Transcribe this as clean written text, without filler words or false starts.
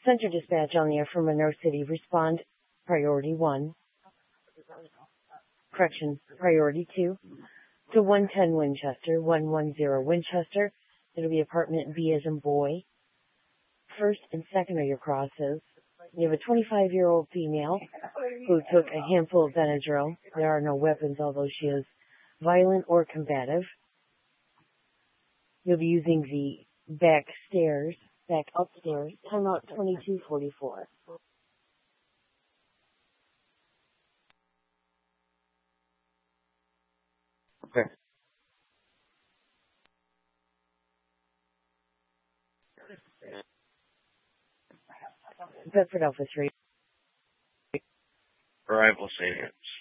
Center dispatch on the air from Monroe City. Respond priority 1. Correction, priority 2. To 110 Winchester, 110 Winchester. It'll be apartment B as in boy. First and second are your crosses. You have a 25-year-old female who took a handful of Benadryl. There are no weapons, although she is violent or combative. You'll be using the back upstairs. Timeout 2244. Okay. Bedford Alpha 3. Arrival St.